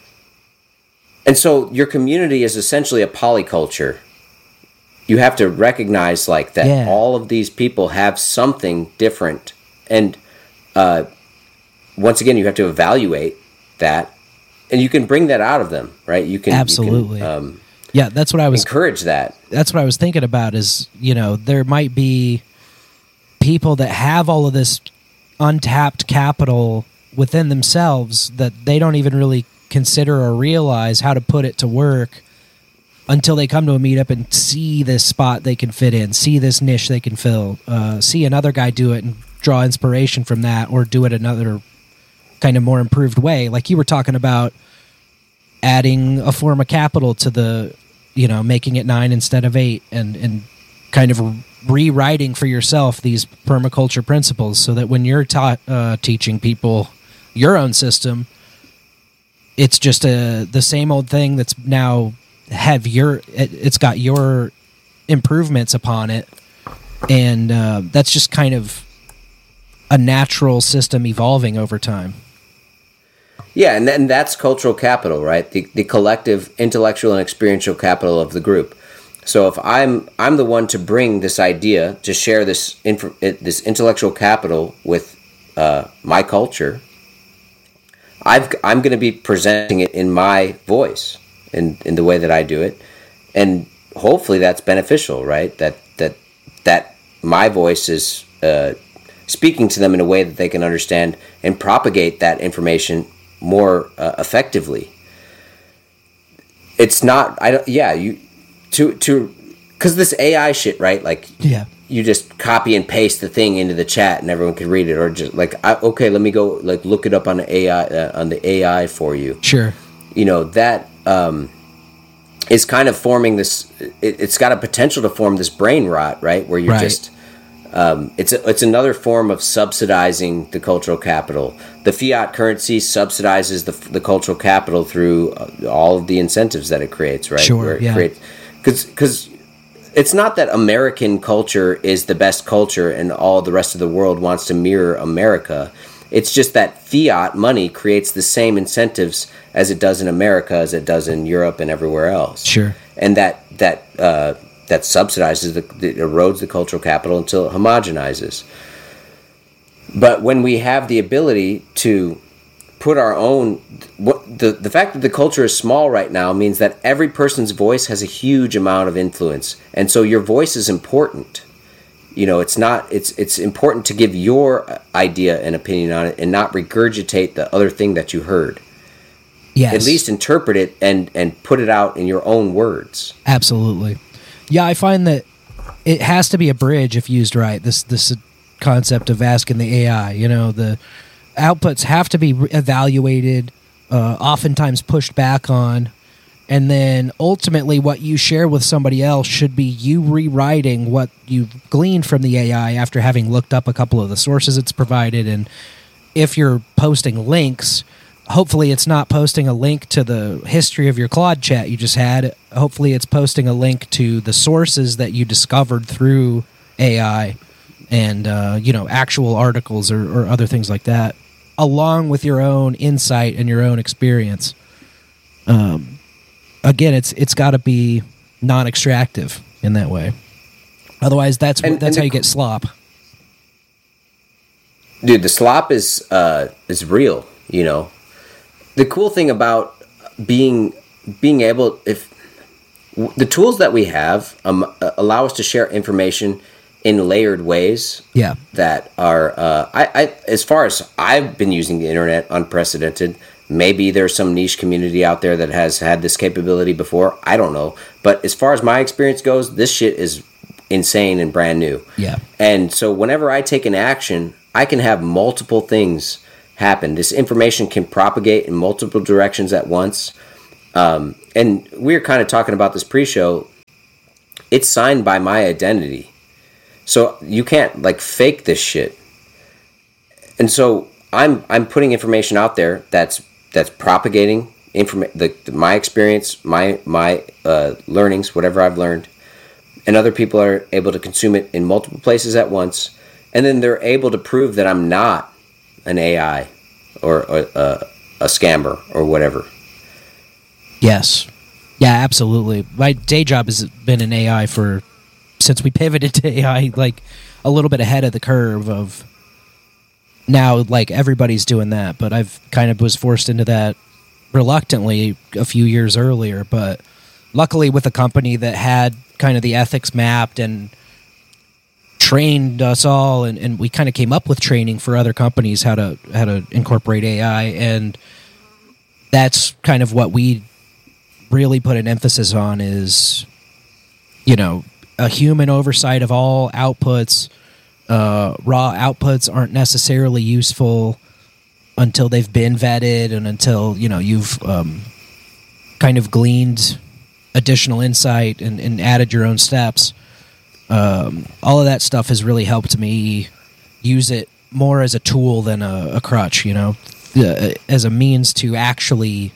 And so your community is essentially a polyculture. You have to recognize like that Yeah. all of these people have something different. And uh, once again, you have to evaluate that. And you can bring that out of them, right? You can Absolutely. You can, um, Yeah, that's what I was encourage that. that's what I was thinking about is, you know, there might be people that have all of this untapped capital within themselves that they don't even really consider or realize how to put it to work until they come to a meetup and see this spot they can fit in, see this niche they can fill, uh, see another guy do it and draw inspiration from that, or do it another kind of more improved way. Like you were talking about adding a form of capital to the, you know, making it nine instead of eight, and, and kind of rewriting for yourself these permaculture principles so that when you're taught, uh, teaching people your own system, it's just a, the same old thing that's now have your, it, it's got your improvements upon it. And uh, that's just kind of a natural system evolving over time. Yeah, and, and that's cultural capital, right? The the collective intellectual and experiential capital of the group. So if I'm I'm the one to bring this idea, to share this inf- this intellectual capital with uh, my culture, I've I'm going to be presenting it in my voice, in in the way that I do it, and hopefully that's beneficial, right? That that that my voice is uh, speaking to them in a way that they can understand and propagate that information more uh, effectively. It's not, I don't, yeah, you, to, to, because this A I shit, right? Like, Yeah. you just copy and paste the thing into the chat and everyone can read it, or just like, I, okay, let me go, like, look it up on the A I, uh, on the A I for you. Sure. You know, that um, is kind of forming this, it, it's got a potential to form this brain rot, right? Where you're Right. just, Um, it's a, it's another form of subsidizing the cultural capital. The fiat currency subsidizes the the cultural capital through uh, all of the incentives that it creates, right? Sure, Where it yeah. creates, because it's not that American culture is the best culture and all the rest of the world wants to mirror America. It's just that fiat money creates the same incentives as it does in America, as it does in Europe and everywhere else. Sure. And that that uh, that subsidizes, the, that erodes the cultural capital until it homogenizes. But when we have the ability to put our own, what the the fact that the culture is small right now means that every person's voice has a huge amount of influence, and so your voice is important. You know, it's not it's it's important to give your idea and opinion on it, and not regurgitate the other thing that you heard. Yes. At least interpret it and and put it out in your own words. Absolutely. Yeah, I find that it has to be a bridge if used right. This this concept of asking the A I, you know, the outputs have to be re- evaluated, uh, oftentimes pushed back on, and then ultimately what you share with somebody else should be you rewriting what you've gleaned from the A I after having looked up a couple of the sources it's provided. And if you're posting links, hopefully it's not posting a link to the history of your Claude chat you just had. Hopefully it's posting a link to the sources that you discovered through A I and, uh, you know, actual articles or, or other things like that, along with your own insight and your own experience. Um, again, it's it's got to be non-extractive in that way. Otherwise, that's And- that's and how the- you get slop. Dude, the slop is uh, is real, you know. The cool thing about being being able, if the tools that we have um, allow us to share information in layered ways, yeah, that are, uh, I, I, as far as I've been using the internet, unprecedented. Maybe there's some niche community out there that has had this capability before. I don't know. But as far as my experience goes, this shit is insane and brand new. Yeah. And so whenever I take an action, I can have multiple things happen. This information can propagate in multiple directions at once. Um, and we were kind of talking about this pre-show. It's signed by my identity. So you can't like fake this shit. And so I'm I'm putting information out there that's that's propagating informa- the, the my experience, my my uh, learnings, whatever I've learned, and other people are able to consume it in multiple places at once, and then they're able to prove that I'm not an A I or a, a, a scammer or whatever. Yes. Yeah, absolutely. My day job has been in A I for since we pivoted to A I, like a little bit ahead of the curve of now, like everybody's doing that, but I've kind of was forced into that reluctantly a few years earlier. But luckily, with a company that had kind of the ethics mapped and trained us all, and, and we kind of came up with training for other companies how to how to incorporate A I, and that's kind of what we really put an emphasis on is, you know, a human oversight of all outputs. Uh, raw outputs aren't necessarily useful until they've been vetted and until, you know, you've um, kind of gleaned additional insight and, and added your own steps. Um, all of that stuff has really helped me use it more as a tool than a, a crutch, you know, uh, as a means to actually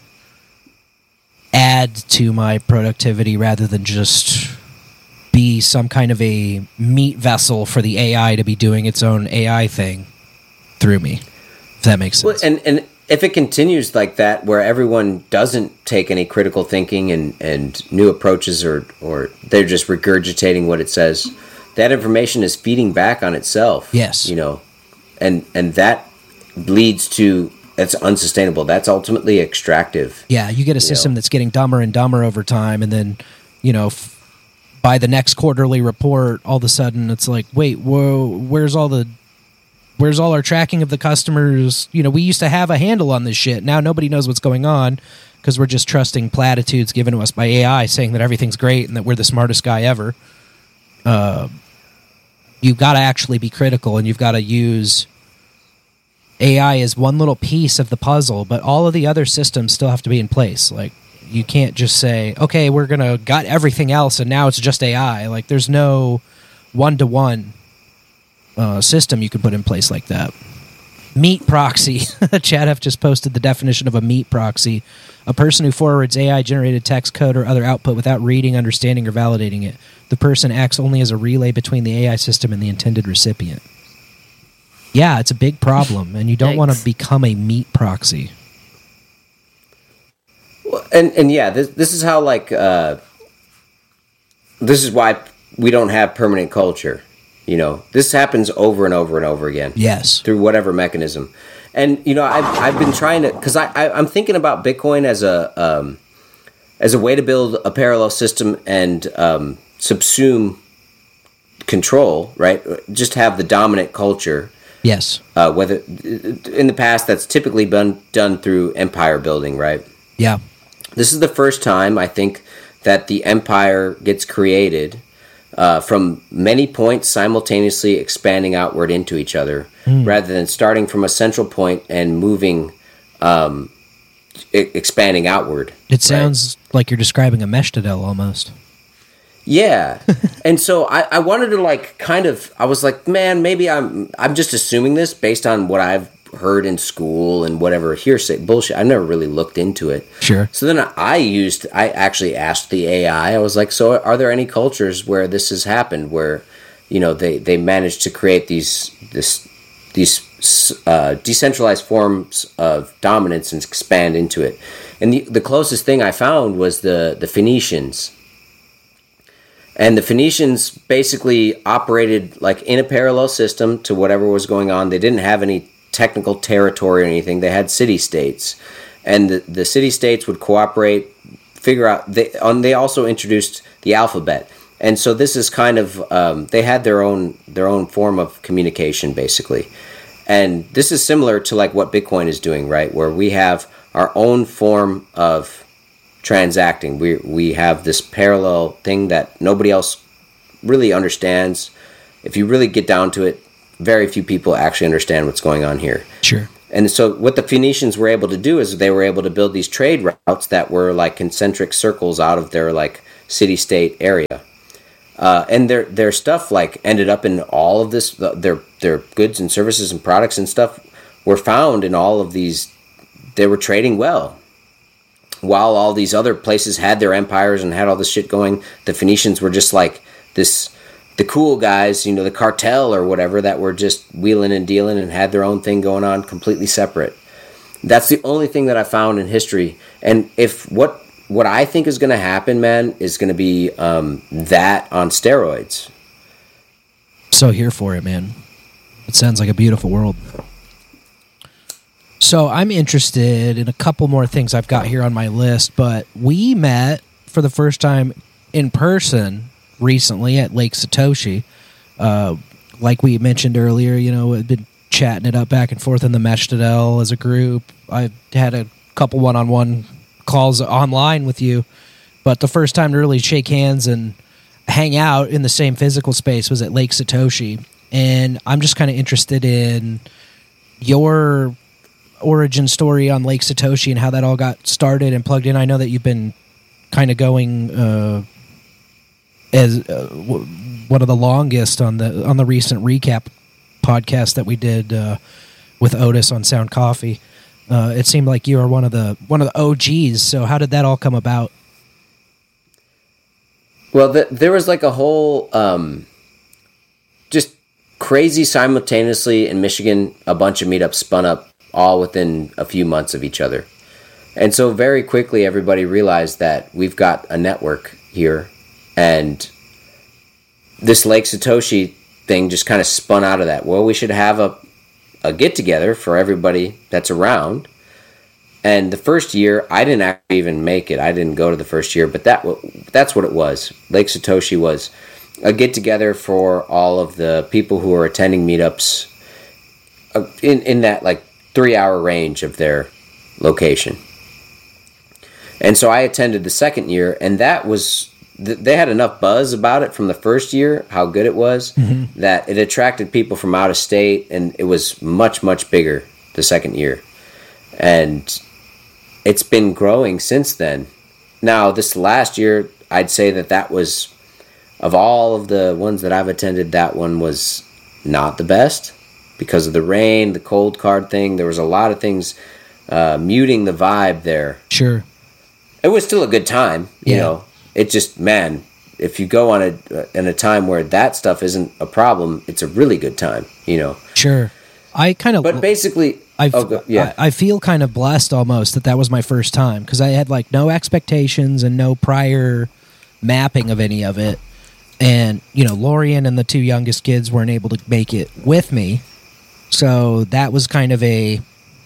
add to my productivity rather than just be some kind of a meat vessel for the A I to be doing its own A I thing through me, if that makes sense. Well, and, and if it continues like that, where everyone doesn't take any critical thinking and, and new approaches, or, or they're just regurgitating what it says, that information is feeding back on itself. Yes. You know, and, and that leads to, that's unsustainable. That's ultimately extractive. Yeah, you get a system know? that's getting dumber and dumber over time, and then, you know, f- by the next quarterly report, all of a sudden it's like, wait, whoa, where's all the, where's all our tracking of the customers? You know, we used to have a handle on this shit. Now nobody knows what's going on because we're just trusting platitudes given to us by A I saying that everything's great and that we're the smartest guy ever. Uh, you've got to actually be critical, and you've got to use A I as one little piece of the puzzle, but all of the other systems still have to be in place. Like, you can't just say, okay, we're going to got everything else and now it's just A I. Like, there's no one-to-one uh, system you can put in place like that. Meat proxy. Chad F just posted the definition of a meat proxy. A person who forwards A I-generated text, code, or other output without reading, understanding, or validating it. The person acts only as a relay between the A I system and the intended recipient. Yeah, it's a big problem, and you don't want to become a meat proxy. And and yeah, this this is how like uh, this is why we don't have permanent culture. You know, this happens over and over and over again. Yes, through whatever mechanism. And you know, I've I've been trying to, because I, I I'm thinking about Bitcoin as a um, as a way to build a parallel system and um, subsume control. Right, just have the dominant culture. Yes. Uh, whether in the past that's typically been done through empire building. Right. Yeah. This is the first time, I think, that the empire gets created uh, from many points simultaneously expanding outward into each other, mm. rather than starting from a central point and moving, um, I- expanding outward. It sounds right? like you're describing a Meshtadel almost. Yeah. And so I, I wanted to like kind of, I was like, man, maybe I'm I'm just assuming this based on what I've heard in school and whatever hearsay bullshit. I never really looked into it. Sure. So then I used, I actually asked the A I, I was like, so are there any cultures where this has happened, where, you know, they, they managed to create these, this, these uh, decentralized forms of dominance and expand into it? And the, the closest thing I found was the, the Phoenicians. And the Phoenicians basically operated like in a parallel system to whatever was going on. They didn't have any technical territory or anything. They had city-states. And the, the city-states would cooperate figure out. They on they also introduced the alphabet, and so this is kind of um, they had their own their own form of communication basically, and this is similar to like what Bitcoin is doing, right? Where we have our own form of transacting. We we have this parallel thing that nobody else really understands. If you really get down to it, very few people actually understand what's going on here. Sure. And so what the Phoenicians were able to do is they were able to build these trade routes that were like concentric circles out of their like city-state area. Uh, and their their stuff like ended up in all of this, their their goods and services and products and stuff were found in all of these. They were trading well. While all these other places had their empires and had all this shit going, the Phoenicians were just like this, the cool guys, you know, the cartel or whatever that were just wheeling and dealing and had their own thing going on completely separate. That's the only thing that I found in history. And if what what I think is going to happen, man, is going to be um, that on steroids. So here for it, man. It sounds like a beautiful world. So I'm interested in a couple more things I've got here on my list, but we met for the first time in person recently at Lake Satoshi. Uh, like we mentioned earlier, you know, we've been chatting it up back and forth in the Meshtadel as a group. I had a couple one-on-one calls online with you, but the first time to really shake hands and hang out in the same physical space was at Lake Satoshi. And I'm just kind of interested in your origin story on Lake Satoshi and how that all got started and plugged in. I know that you've been kind of going uh, as uh, w- one of the longest on the on the recent recap podcast that we did uh, with Otis on Sound Coffee. Uh, it seemed like you were one of the one of the O Gs. So how did that all come about? Well, the, there was like a whole um, just crazy simultaneously in Michigan. A bunch of meetups spun up all within a few months of each other. And so very quickly everybody realized that we've got a network here, and this Lake Satoshi thing just kind of spun out of that. Well, we should have a, a get-together for everybody that's around. And the first year, I didn't actually even make it. I didn't go to the first year, but that that's what it was. Lake Satoshi was a get-together for all of the people who were attending meetups in, in that, like, three-hour range of their location. And so I attended the second year, and that was, they had enough buzz about it from the first year, how good it was, mm-hmm. that it attracted people from out of state, and it was much, much bigger the second year. And it's been growing since then. Now, this last year, I'd say that that was, of all of the ones that I've attended, that one was not the best. Because of the rain, the cold card thing, there was a lot of things uh, muting the vibe there. Sure. It was still a good time, you yeah. know. It just, man, if you go on a in a time where that stuff isn't a problem, it's a really good time, you know. Sure. I kind of... But basically... I oh, yeah. I, I feel kind of blessed almost that that was my first time, because I had like no expectations and no prior mapping of any of it. And, you know, Lorian and the two youngest kids weren't able to make it with me. So that was kind of a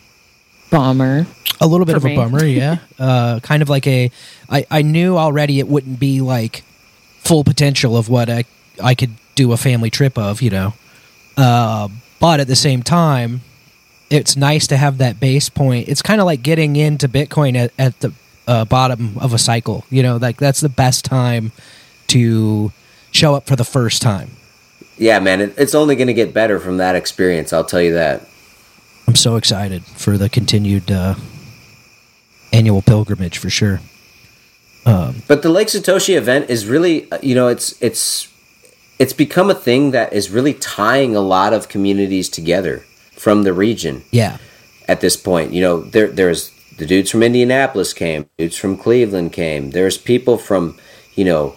bummer. A little bit of me. a bummer, yeah. uh, kind of like a, I, I knew already it wouldn't be like full potential of what I, I could do a family trip of, you know. Uh, but at the same time, it's nice to have that base point. It's kind of like getting into Bitcoin at, at the uh, bottom of a cycle, you know, like that's the best time to show up for the first time. Yeah, man, it, it's only going to get better from that experience, I'll tell you that. I'm so excited for the continued uh, annual pilgrimage, for sure. Um, but the Lake Satoshi event is really, you know, it's it's it's become a thing that is really tying a lot of communities together from the region. Yeah. At this point, you know, there there's the dudes from Indianapolis came, dudes from Cleveland came. There's people from, you know,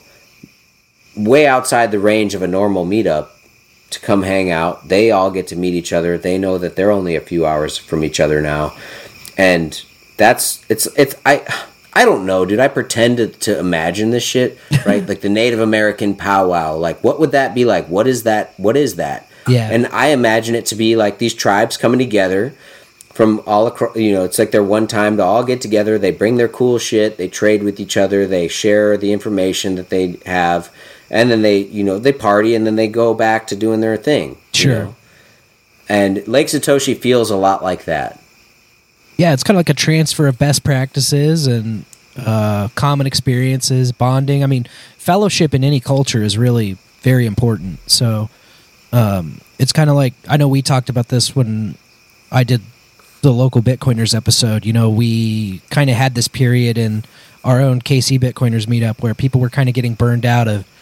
way outside the range of a normal meetup to come hang out. They all get to meet each other. They know that they're only a few hours from each other now. And that's, it's, it's, I, I don't know, dude. I pretend to, to imagine this shit, right? Like the Native American powwow. Like, what would that be like? What is that? What is that? Yeah. And I imagine it to be like these tribes coming together from all across. You know, it's like their one time to all get together. They bring their cool shit. They trade with each other. They share the information that they have, and then they, you know, they party, and then they go back to doing their thing. Sure. You know? And Lake Satoshi feels a lot like that. Yeah, it's kind of like a transfer of best practices and uh, common experiences, bonding. I mean, fellowship in any culture is really very important. So um, it's kind of like, I know we talked about this when I did the local Bitcoiners episode. You know, we kind of had this period in our own K C Bitcoiners meetup where people were kind of getting burned out of